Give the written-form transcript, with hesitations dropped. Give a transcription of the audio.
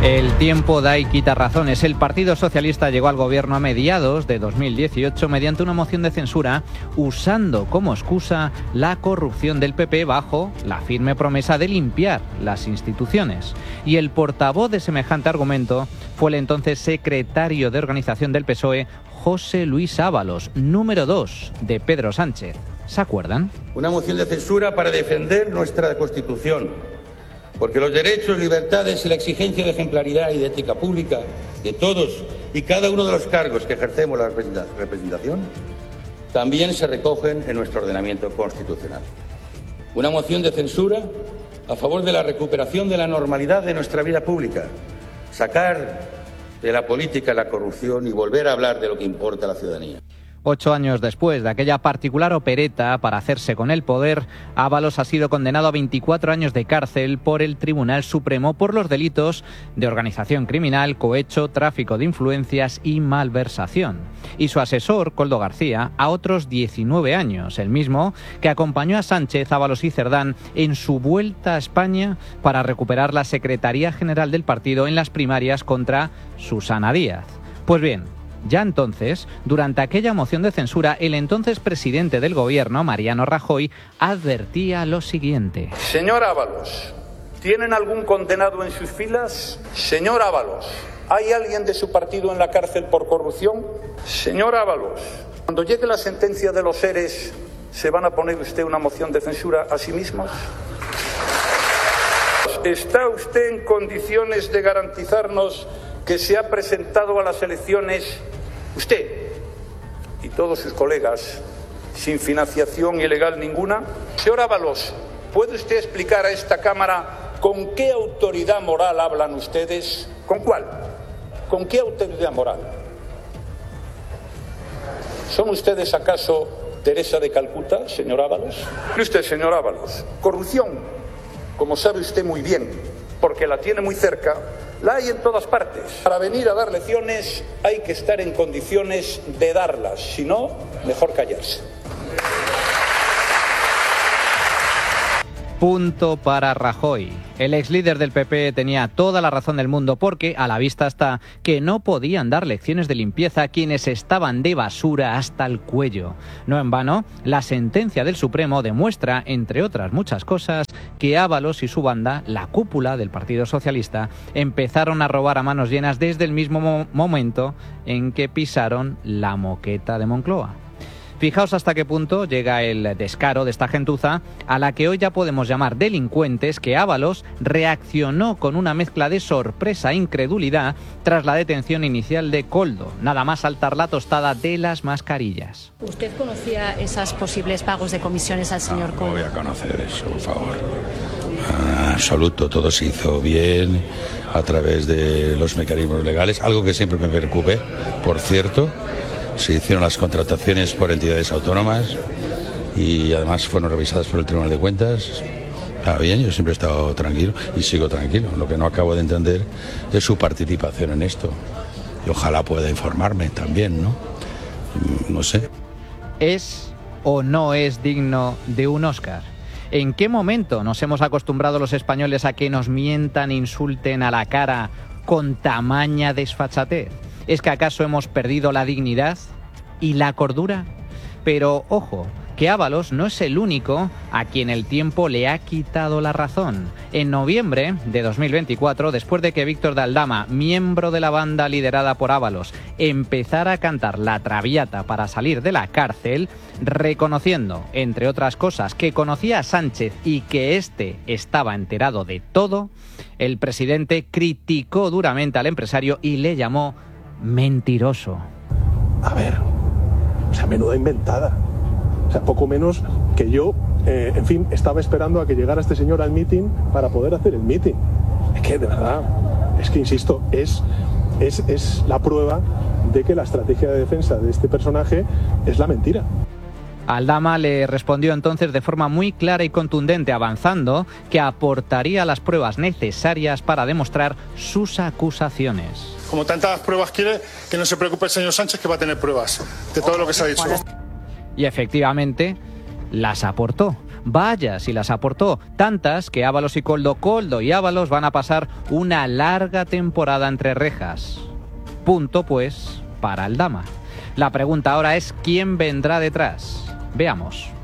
El tiempo da y quita razones. El Partido Socialista llegó al gobierno a mediados de 2018 mediante una moción de censura usando como excusa la corrupción del PP bajo la firme promesa de limpiar las instituciones. Y el portavoz de semejante argumento fue el entonces secretario de organización del PSOE, José Luis Ábalos, número 2 de Pedro Sánchez. ¿Se acuerdan? Una moción de censura para defender nuestra Constitución. Porque los derechos, libertades y la exigencia de ejemplaridad y de ética pública de todos y cada uno de los cargos que ejercemos la representación también se recogen en nuestro ordenamiento constitucional. Una moción de censura a favor de la recuperación de la normalidad de nuestra vida pública, sacar de la política la corrupción y volver a hablar de lo que importa a la ciudadanía. 8 años después de aquella particular opereta para hacerse con el poder, Ábalos ha sido condenado a 24 años de cárcel por el Tribunal Supremo por los delitos de organización criminal, cohecho, tráfico de influencias y malversación. Y su asesor, Koldo García, a otros 19 años, el mismo que acompañó a Sánchez, Ábalos y Cerdán en su vuelta a España para recuperar la Secretaría General del partido en las primarias contra Susana Díaz. Pues bien, ya entonces, durante aquella moción de censura, el entonces presidente del gobierno, Mariano Rajoy, advertía lo siguiente. Señor Ábalos, ¿tienen algún condenado en sus filas? Señor Ábalos, ¿hay alguien de su partido en la cárcel por corrupción? Señor Ábalos, cuando llegue la sentencia de los seres, ¿se van a poner usted una moción de censura a sí mismos? ¿Está usted en condiciones de garantizarnos que se ha presentado a las elecciones usted y todos sus colegas sin financiación ilegal ninguna? Señor Ábalos, ¿puede usted explicar a esta Cámara con qué autoridad moral hablan ustedes? ¿Con cuál? ¿Con qué autoridad moral? ¿Son ustedes acaso Teresa de Calcuta, señor Ábalos? ¿Y usted, señor Ábalos? Corrupción, como sabe usted muy bien, porque la tiene muy cerca, la hay en todas partes. Para venir a dar lecciones hay que estar en condiciones de darlas, si no, mejor callarse. Punto para Rajoy. El ex líder del PP tenía toda la razón del mundo porque a la vista está que no podían dar lecciones de limpieza a quienes estaban de basura hasta el cuello. No en vano, la sentencia del Supremo demuestra, entre otras muchas cosas, que Ábalos y su banda, la cúpula del Partido Socialista, empezaron a robar a manos llenas desde el mismo momento en que pisaron la moqueta de Moncloa. Fijaos hasta qué punto llega el descaro de esta gentuza, a la que hoy ya podemos llamar delincuentes, que Ábalos reaccionó con una mezcla de sorpresa e incredulidad tras la detención inicial de Koldo, nada más saltar la tostada de las mascarillas. ¿Usted conocía esos posibles pagos de comisiones al señor Koldo? No voy a conocer eso, por favor. En absoluto, todo se hizo bien a través de los mecanismos legales, algo que siempre me preocupe, por cierto. Se hicieron las contrataciones por entidades autónomas y además fueron revisadas por el Tribunal de Cuentas. Está bien, yo siempre he estado tranquilo y sigo tranquilo. Lo que no acabo de entender es su participación en esto. Y ojalá pueda informarme también, ¿no? No sé. ¿Es o no es digno de un Oscar? ¿En qué momento nos hemos acostumbrado los españoles a que nos mientan e insulten a la cara con tamaña desfachatez? ¿Es que acaso hemos perdido la dignidad y la cordura? Pero, ojo, que Ábalos no es el único a quien el tiempo le ha quitado la razón. En noviembre de 2024, después de que Víctor de Aldama, miembro de la banda liderada por Ábalos, empezara a cantar La Traviata para salir de la cárcel, reconociendo, entre otras cosas, que conocía a Sánchez y que éste estaba enterado de todo, el presidente criticó duramente al empresario y le llamó mentiroso. A ver, o sea, menuda inventada. O sea, poco menos que yo, en fin, estaba esperando a que llegara este señor al mitin para poder hacer el mitin. Es que, de verdad, es que, insisto, es la prueba de que la estrategia de defensa de este personaje es la mentira. Aldama le respondió entonces de forma muy clara y contundente, avanzando que aportaría las pruebas necesarias para demostrar sus acusaciones. Como tantas pruebas quiere, que no se preocupe el señor Sánchez, que va a tener pruebas de todo lo que se ha dicho. Y efectivamente las aportó. Vaya si las aportó, tantas que Ábalos y Coldo y Ábalos van a pasar una larga temporada entre rejas. Punto, pues, para Aldama. La pregunta ahora es ¿quién vendrá detrás? Veamos.